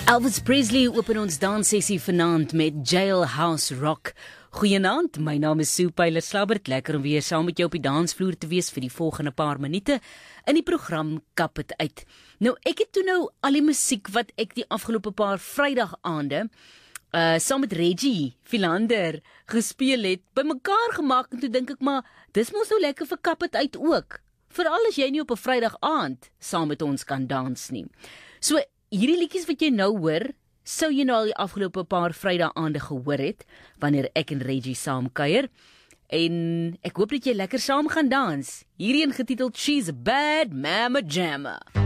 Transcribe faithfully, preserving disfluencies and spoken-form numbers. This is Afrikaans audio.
Elvis Presley open ons danssessie vanaand met Jailhouse Rock. Goeienaand, my naam is Sue Pyler-Slabbert. Lekker om weer saam met jou op die dansvloer te wees vir die volgende paar minute in die program Kap het uit. Nou, ek het toe nou al die musiek wat ek die afgelope paar Vrydag-aande uh, saam met Reggie Philander gespeel het, bymekaar gemaak en toe dink ek maar, dis mos nou lekker vir Kap het uit ook. Veral as jy nie op 'n Vrydag-aand saam met ons kan dans nie. So, hierdie liedjies wat jy nou hoor, sou jy nou al die afgelope paar Vrydag-aande gehoor het, wanneer ek en Reggie saam kuier. En ek hoop dat jy lekker saam gaan dans. Hierdie een getiteld She's a Bad Mama Jamma.